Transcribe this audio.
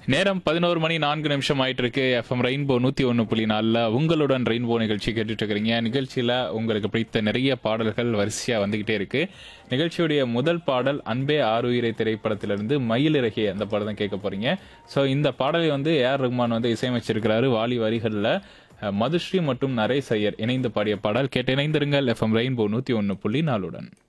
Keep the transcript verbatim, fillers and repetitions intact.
நேரம் பதினொரு மணி நான்கு நிமிஷம் ஆயிட்டு இருக்கு. எஃப்எம் ரெயின்போ நூத்தி ஒன்று புள்ளி நாலுல உங்களுடன் ரெயின்போ நிகழ்ச்சி கேட்டுட்டு இருக்கிறீங்க. நிகழ்ச்சியில உங்களுக்கு பிடித்த நிறைய பாடல்கள் வரிசையா வந்துகிட்டே இருக்கு. நிகழ்ச்சியுடைய முதல் பாடல் அன்பே ஆருயிரை திரைப்படத்திலிருந்து மயிலிறகே அந்த பாடல் தான் கேட்க போறீங்க. ஸோ இந்த பாடலை வந்து ஏஆர் ரஹ்மான் வந்து இசையமைச்சிருக்கிறாரு. வாலி வரிகளில் மதுஸ்ரீ மற்றும் நரேஷ் ஐயர் இணைந்து பாடிய பாடல். கேட்டு இணைந்திருங்கள் எஃப்எம் ரெயின்போ நூத்தி ஒன்று புள்ளி நாலுடன்.